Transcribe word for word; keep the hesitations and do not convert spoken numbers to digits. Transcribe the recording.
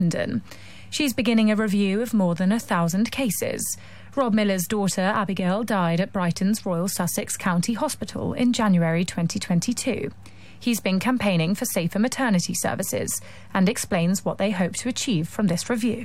London. She's beginning a review of more than a thousand cases. Rob Miller's daughter, Abigail, died at Brighton's Royal Sussex County Hospital in January twenty twenty-two. He's been campaigning for safer maternity services and explains what they hope to achieve from this review.